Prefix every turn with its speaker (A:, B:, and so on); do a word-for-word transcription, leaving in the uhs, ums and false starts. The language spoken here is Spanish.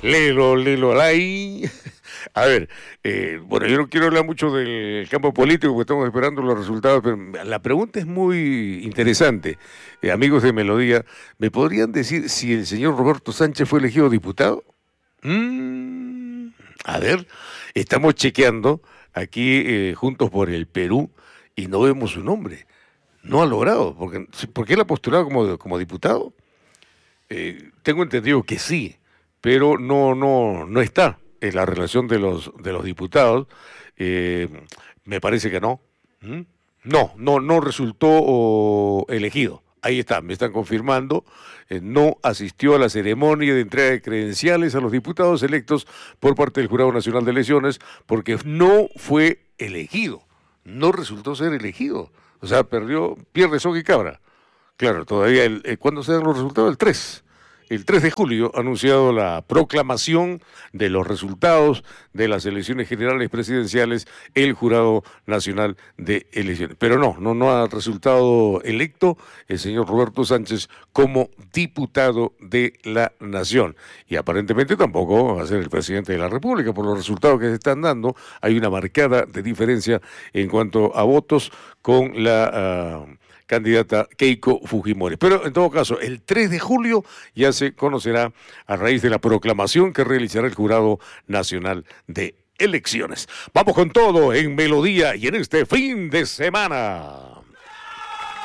A: Lelo, lelo, lay. A ver, eh, bueno, yo no quiero hablar mucho del campo político porque estamos esperando los resultados, pero la pregunta es muy interesante. Eh, amigos de Melodía, ¿me podrían decir si el señor Roberto Sánchez fue elegido diputado? Mm, a ver, estamos chequeando aquí eh, juntos por el Perú y no vemos su nombre. No ha logrado, porque, porque él ha postulado como, como diputado. Eh, tengo entendido que sí, pero no, no, no está en la relación de los, de los diputados. Eh, Me parece que no. ¿Mm? No, no, no resultó oh, elegido. Ahí está, me están confirmando. Eh, no asistió a la ceremonia de entrega de credenciales a los diputados electos por parte del Jurado Nacional de Elecciones porque no fue elegido. No resultó ser elegido. O sea, perdió, pierde soga y cabra. Claro, todavía, el, eh, ¿cuándo se dan los resultados? El tres. El tres de julio ha anunciado la proclamación de los resultados de las elecciones generales presidenciales el Jurado Nacional de Elecciones. Pero no, no, no ha resultado electo el señor Roberto Sánchez como diputado de la Nación. Y aparentemente tampoco va a ser el presidente de la República. Por los resultados que se están dando, hay una marcada de diferencia en cuanto a votos con la... Uh, candidata Keiko Fujimori. Pero en todo caso, el tres de julio ya se conocerá a raíz de la proclamación que realizará el Jurado Nacional de Elecciones. Vamos con todo en Melodía y en este fin de semana.